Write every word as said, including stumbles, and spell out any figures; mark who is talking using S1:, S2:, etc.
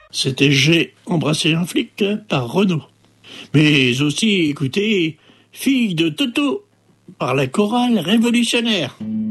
S1: C'était J'ai embrassé un flic par Renaud. Mais aussi, écoutez, Fille de Toto par la chorale révolutionnaire.